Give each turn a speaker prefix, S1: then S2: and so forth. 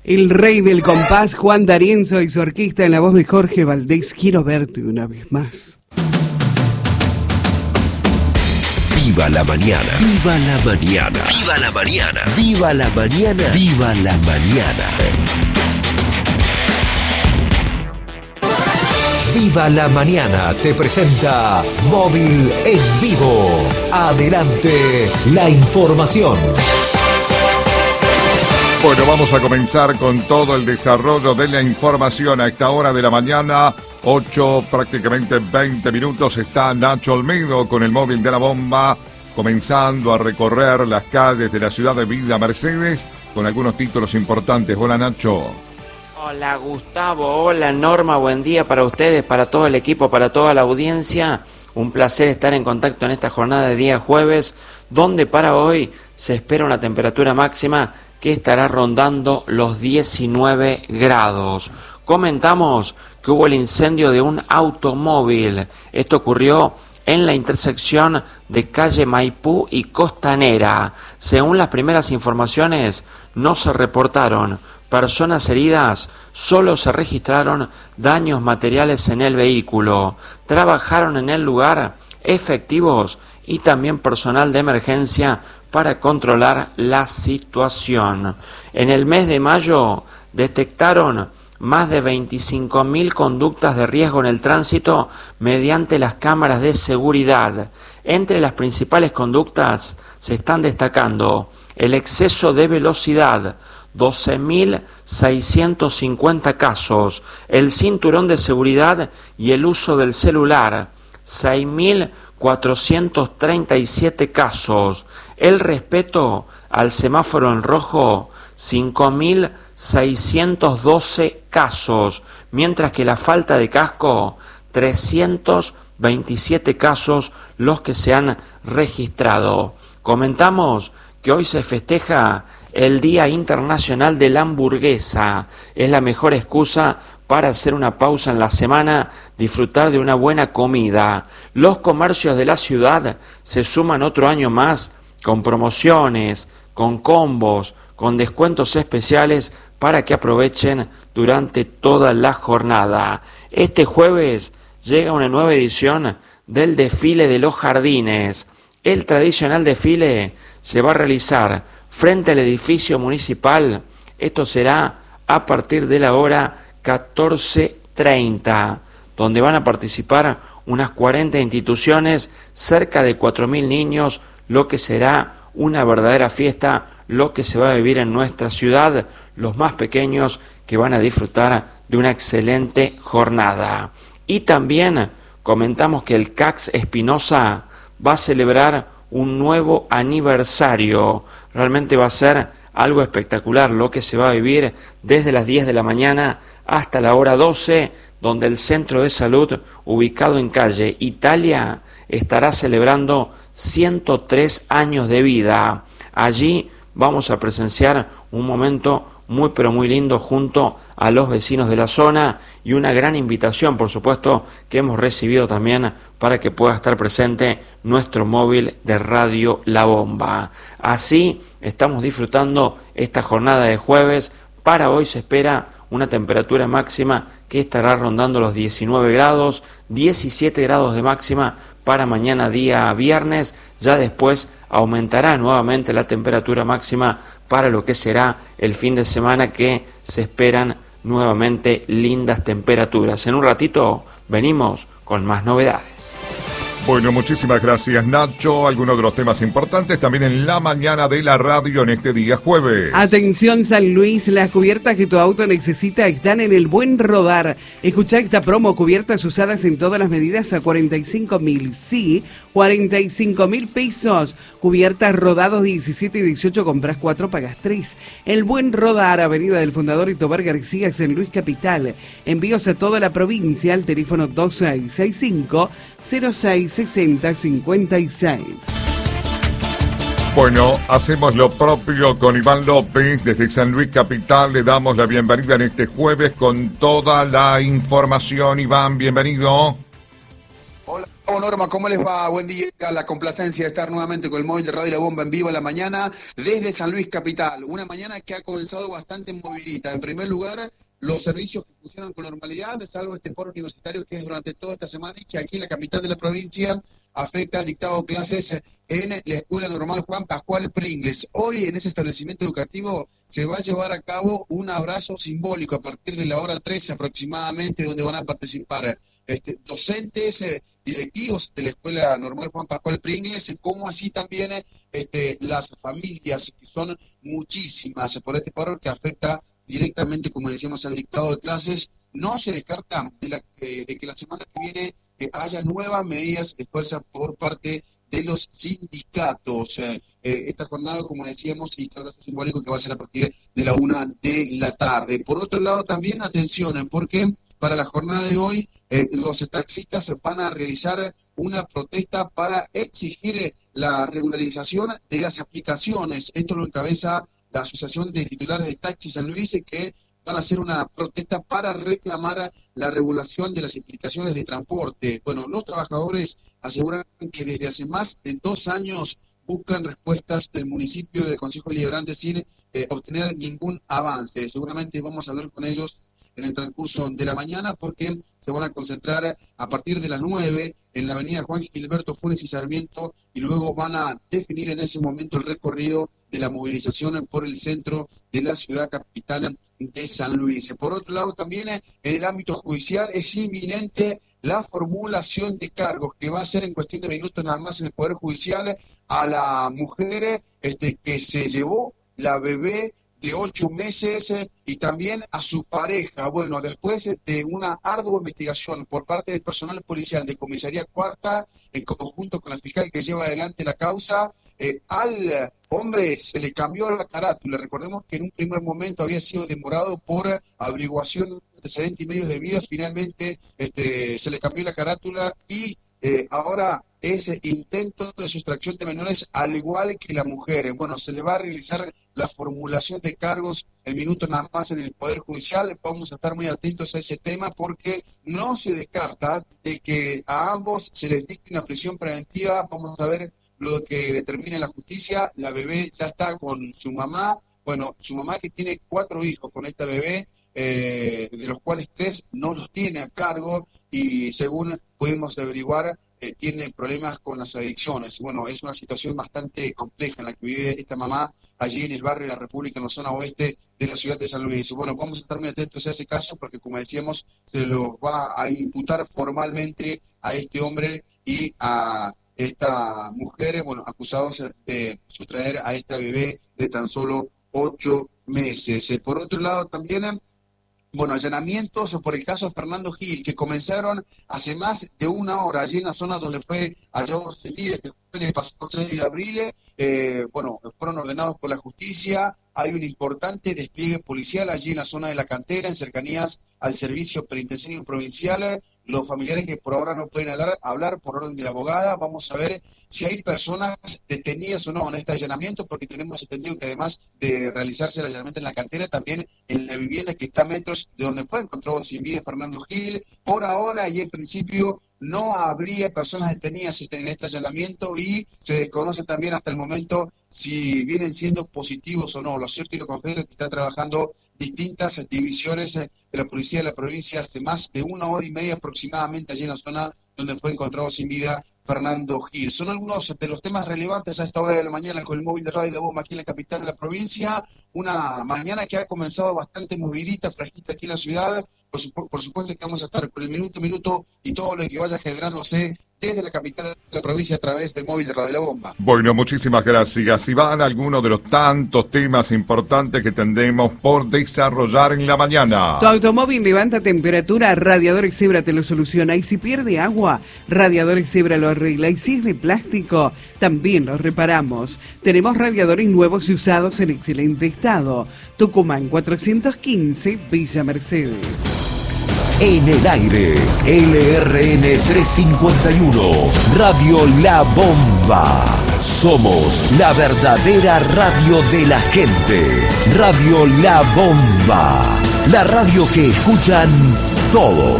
S1: El rey del compás, Juan D'Arienzo y su orquesta en la voz de Jorge Valdés. Quiero verte una vez más.
S2: Viva la mañana, viva la mañana, viva la mañana, viva la mañana, viva la mañana. Viva la mañana te presenta Móvil en Vivo. Adelante la información.
S3: Bueno, vamos a comenzar con todo el desarrollo de la información a esta hora de la mañana. 8, prácticamente 20 minutos, está Nacho Olmedo con el móvil de la bomba, comenzando a recorrer las calles de la ciudad de Villa Mercedes con algunos títulos importantes. Hola, Nacho.
S4: Hola, Gustavo. Hola, Norma. Buen día para ustedes, para todo el equipo, para toda la audiencia. Un placer estar en contacto en esta jornada de día jueves, donde para hoy se espera una temperatura máxima que estará rondando los 19 grados. Comentamos que hubo el incendio de un automóvil. Esto ocurrió en la intersección de calle Maipú y Costanera. Según las primeras informaciones, no se reportaron personas heridas, solo se registraron daños materiales en el vehículo. Trabajaron en el lugar efectivos y también personal de emergencia para controlar la situación. En el mes de mayo detectaron más de 25.000 conductas de riesgo en el tránsito mediante las cámaras de seguridad. Entre las principales conductas se están destacando el exceso de velocidad, 12.650 casos, el cinturón de seguridad y el uso del celular, 6.437 casos, el respeto al semáforo en rojo, 5.612 casos, mientras que la falta de casco, 327 casos los que se han registrado. Comentamos que hoy se festeja el Día Internacional de la Hamburguesa. Es la mejor excusa para hacer una pausa en la semana, disfrutar de una buena comida. Los comercios de la ciudad se suman otro año más con promociones, con combos, con descuentos especiales para que aprovechen durante toda la jornada. Este jueves llega una nueva edición del desfile de los jardines. El tradicional desfile se va a realizar frente al edificio municipal. Esto será a partir de la hora 14:30, donde van a participar unas 40 instituciones, cerca de 4.000 niños, lo que será una verdadera fiesta, lo que se va a vivir en nuestra ciudad, los más pequeños que van a disfrutar de una excelente jornada. Y también comentamos que el CAX Espinosa va a celebrar un nuevo aniversario. Realmente va a ser algo espectacular lo que se va a vivir desde las 10 de la mañana hasta la hora 12, donde el centro de salud ubicado en calle Italia estará celebrando 103 años de vida. Allí vamos a presenciar un momento muy pero muy lindo junto a los vecinos de la zona y una gran invitación, por supuesto, que hemos recibido también para que pueda estar presente nuestro móvil de Radio La Bomba. Así estamos disfrutando esta jornada de jueves. Para hoy se espera una temperatura máxima que estará rondando los 19 grados, 17 grados de máxima para mañana día viernes. Ya después aumentará nuevamente la temperatura máxima para lo que será el fin de semana, que se esperan nuevamente lindas temperaturas. En un ratito venimos con más novedades.
S3: Bueno, muchísimas gracias, Nacho. Algunos de los temas importantes también en la mañana de la radio en este día jueves.
S1: Atención, San Luis, las cubiertas que tu auto necesita están en El Buen Rodar. Escuchá esta promo: cubiertas usadas en todas las medidas a 45.000. Sí, 45.000 pesos. Cubiertas rodados 17 y 18, compras 4, pagas 3. El Buen Rodar, Avenida del Fundador Itobar García, San Luis Capital. Envíos a toda la provincia al teléfono 2665-066056.
S3: Bueno, hacemos lo propio con Iván López desde San Luis Capital. Le damos la bienvenida en este jueves con toda la información. Iván, bienvenido.
S5: Hola, Norma, ¿cómo les va? Buen día, la complacencia de estar nuevamente con el móvil de Radio La Bomba en vivo a la mañana desde San Luis Capital. Una mañana que ha comenzado bastante movidita. En primer lugar, los servicios que funcionan con normalidad, salvo este paro universitario que es durante toda esta semana y que aquí en la capital de la provincia afecta al dictado de clases en la Escuela Normal Juan Pascual Pringles. Hoy en ese establecimiento educativo se va a llevar a cabo un abrazo simbólico a partir de la hora 13 aproximadamente, donde van a participar docentes, directivos de la Escuela Normal Juan Pascual Pringles, como así también las familias, que son muchísimas por este paro que afecta directamente, como decíamos, al dictado de clases. No se descarta de que la semana que viene haya nuevas medidas de fuerza por parte de los sindicatos. Esta jornada, como decíamos, y este abrazo simbólico que va a ser a partir de la 1 de la tarde. Por otro lado, también atención, porque para la jornada de hoy los taxistas van a realizar una protesta para exigir la regularización de las aplicaciones. Esto lo encabeza la Asociación de Titulares de Taxi San Luis, que van a hacer una protesta para reclamar la regulación de las aplicaciones de transporte. Bueno, los trabajadores aseguran que desde hace más de 2 años buscan respuestas del municipio del Consejo Deliberante sin obtener ningún avance. Seguramente vamos a hablar con ellos en el transcurso de la mañana, porque se van a concentrar a partir de las 9 en la avenida Juan Gilberto Funes y Sarmiento, y luego van a definir en ese momento el recorrido de la movilización por el centro de la ciudad capital de San Luis. Por otro lado, también en el ámbito judicial es inminente la formulación de cargos, que va a ser en cuestión de minutos nada más en el Poder Judicial a la mujer que se llevó la bebé de 8 meses y también a su pareja. Bueno, después de una ardua investigación por parte del personal policial de Comisaría Cuarta, en conjunto con la fiscal que lleva adelante la causa, al hombre se le cambió la carátula. Recordemos que en un primer momento había sido demorado por averiguación de antecedentes y medios de vida. Finalmente se le cambió la carátula y ahora es intento de sustracción de menores, al igual que la mujer. Bueno, se le va a realizar la formulación de cargos en minutos nada más en el Poder Judicial. Vamos a estar muy atentos a ese tema, porque no se descarta de que a ambos se les dicte una prisión preventiva. Vamos a ver lo que determine la justicia. La bebé ya está con su mamá. Bueno, su mamá, que tiene 4 hijos con esta bebé, de los cuales 3 no los tiene a cargo, y según pudimos averiguar, tiene problemas con las adicciones. Bueno, es una situación bastante compleja en la que vive esta mamá allí en el barrio de la República, en la zona oeste de la ciudad de San Luis. Bueno, vamos a estar muy atentos a ese caso, porque, como decíamos, se lo va a imputar formalmente a este hombre y a esta mujer, bueno, acusados de sustraer a esta bebé de tan solo 8 meses. Por otro lado, también, bueno, allanamientos por el caso Fernando Gil, que comenzaron hace más de 1 hora allí en la zona donde fue hallado sin vida en el pasado 6 de abril. Bueno, fueron ordenados por la justicia. Hay un importante despliegue policial allí en la zona de La Cantera, en cercanías al Servicio Penitenciario Provincial. Los familiares que por ahora no pueden hablar por orden de la abogada. Vamos a ver si hay personas detenidas o no en este allanamiento, porque tenemos entendido que además de realizarse el allanamiento en La Cantera, también en la vivienda que está a metros de donde fue encontrado sin vida Fernando Gil, por ahora y en principio no habría personas detenidas en este allanamiento, y se desconoce también hasta el momento si vienen siendo positivos o no. Lo cierto y lo concreto es que está trabajando distintas divisiones de la policía de la provincia hace más de 1 hora y media aproximadamente allí en la zona donde fue encontrado sin vida Fernando Gil. Son algunos de los temas relevantes a esta hora de la mañana con el móvil de Radio La Bomba aquí en la capital de la provincia. Una mañana que ha comenzado bastante movidita, fresquita aquí en la ciudad. Por supuesto que vamos a estar con el minuto a minuto y todo lo que vaya generándose desde la capital de la provincia a través del móvil de Radio La Bomba.
S3: Bueno, muchísimas gracias. Y van algunos de los tantos temas importantes que tendremos por desarrollar en la mañana.
S1: Tu automóvil levanta temperatura, Radiador Exebra te lo soluciona. Y si pierde agua, Radiador Exebra lo arregla. Y si es de plástico, también lo reparamos. Tenemos radiadores nuevos y usados en excelente estado. Tucumán 415, Villa Mercedes.
S2: En el aire, LRN 351, Radio La Bomba. Somos la verdadera radio de la gente. Radio La Bomba, la radio que escuchan todos.